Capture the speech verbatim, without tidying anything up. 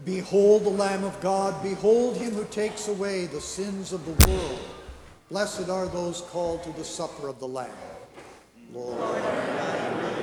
Behold the Lamb of God, behold him who takes away the sins of the world. Blessed are those called to the supper of the Lamb. Lord,